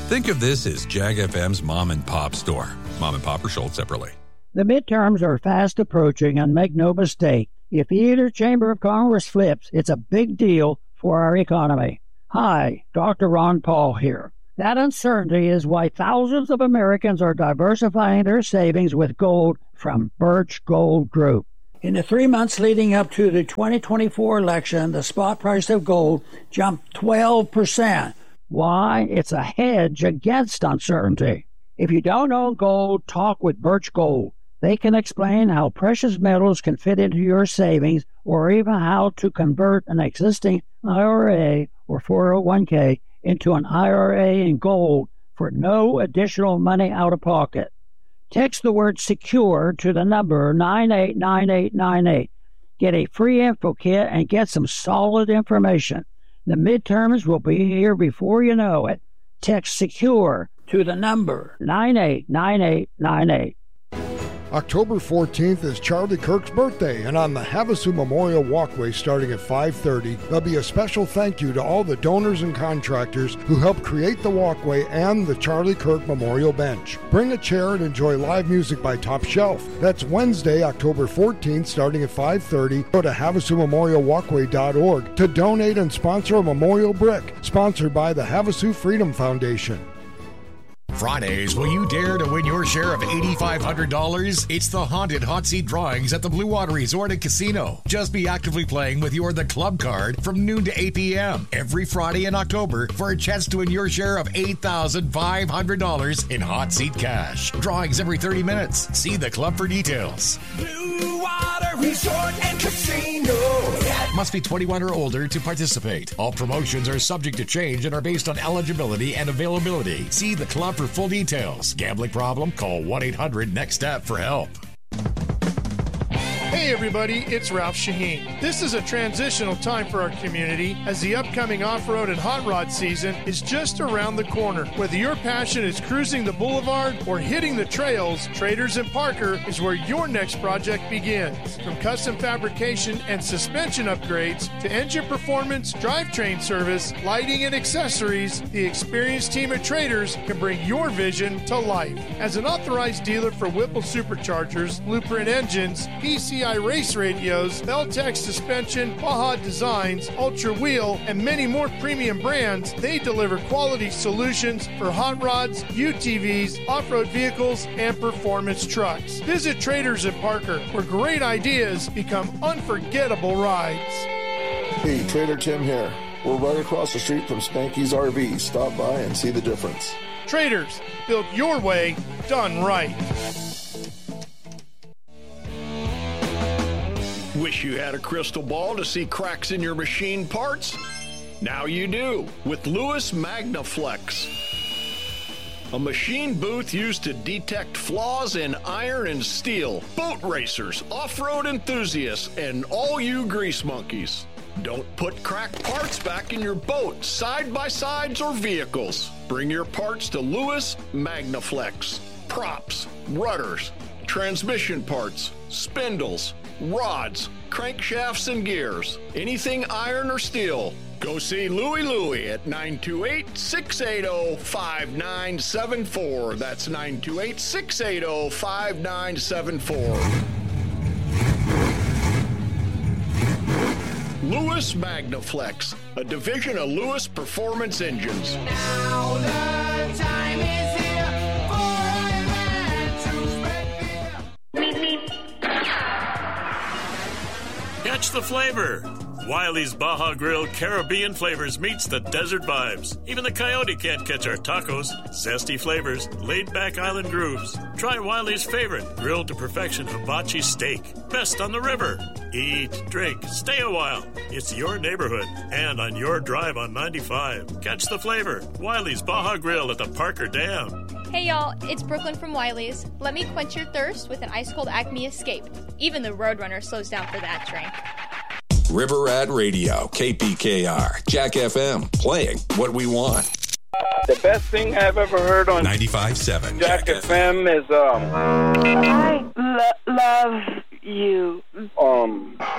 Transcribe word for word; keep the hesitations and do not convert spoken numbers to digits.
Think of this as Jag F M's mom and pop store. Mom and pop are sold separately. The midterms are fast approaching, and make no mistake, if either chamber of Congress flips, it's a big deal for our economy. Hi, Doctor Ron Paul here. That uncertainty is why thousands of Americans are diversifying their savings with gold from Birch Gold Group. In the three months leading up to the twenty twenty-four election, the spot price of gold jumped twelve percent. Why? It's a hedge against uncertainty. If you don't own gold, talk with Birch Gold. They can explain how precious metals can fit into your savings, or even how to convert an existing I R A or four oh one k into an I R A in gold for no additional money out of pocket. Text the word SECURE to the number nine eight nine eight nine eight. Get a free info kit and get some solid information. The midterms will be here before you know it. Text SECURE to the number nine eight nine eight nine eight. October fourteenth is Charlie Kirk's birthday, and on the Havasu Memorial Walkway starting at five thirty, there'll be a special thank you to all the donors and contractors who helped create the walkway and the Charlie Kirk Memorial Bench. Bring a chair and enjoy live music by Top Shelf. That's Wednesday, October fourteenth, starting at five thirty. Go to havasu memorial walkway dot org to donate and sponsor a memorial brick, sponsored by the Havasu Freedom Foundation. Fridays, will you dare to win your share of eight thousand five hundred dollars? It's the Haunted Hot Seat Drawings at the Blue Water Resort and Casino. Just be actively playing with your The Club card from noon to eight p.m. every Friday in October for a chance to win your share of eight thousand five hundred dollars in hot seat cash. Drawings every thirty minutes. See The Club for details. Blue Water Resort and Casino. Must be twenty-one or older to participate. All promotions are subject to change and are based on eligibility and availability. See The Club for full details. Gambling problem? Call one eight hundred next step for help. Hey everybody, it's Ralph Shaheen. This is a transitional time for our community as the upcoming off-road and hot rod season is just around the corner. Whether your passion is cruising the boulevard or hitting the trails, Traders and Parker is where your next project begins. From custom fabrication and suspension upgrades to engine performance, drivetrain service, lighting and accessories, the experienced team of Traders can bring your vision to life. As an authorized dealer for Whipple Superchargers, Blueprint Engines, P C I race radios, Beltec suspension, Baja Designs, Ultra Wheel, and many more premium brands, they deliver quality solutions for hot rods, U T Vs, off-road vehicles, and performance trucks. Visit Traders at Parker, where great ideas become unforgettable rides. Hey, Trader Tim here. We're right across the street from Spanky's R V. Stop by and see the difference. Traders, built your way, done right. Wish you had a crystal ball to see cracks in your machine parts? Now you do with Lewis MagnaFlex. A machine booth used to detect flaws in iron and steel. Boat racers, off-road enthusiasts, and all you grease monkeys. Don't put cracked parts back in your boat, side-by-sides, or vehicles. Bring your parts to Lewis MagnaFlex. Props, rudders, transmission parts, spindles, rods, crankshafts, and gears. Anything iron or steel. Go see Louie Louie at nine two eight, six eight zero, five nine seven four. That's nine two eight, six eight zero, five nine seven four. Lewis MagnaFlex, a division of Lewis Performance Engines. Now the time is here for a man to spread beer. Catch the flavor. Wiley's Baja Grill Caribbean flavors meets the desert vibes. Even the coyote can't catch our tacos. Zesty flavors, laid-back island grooves. Try Wiley's favorite, grilled to perfection hibachi steak. Best on the river. Eat, drink, stay a while. It's your neighborhood and on your drive on ninety-five. Catch the flavor. Wiley's Baja Grill at the Parker Dam. Hey y'all, it's Brooklyn from Wiley's. Let me quench your thirst with an ice-cold Acme Escape. Even the Roadrunner slows down for that drink. River Rat Radio, K P K R, Jack F M, playing what we want. The best thing I've ever heard on ninety-five point seven Jack, Jack F M is, um... I lo- love you. Um...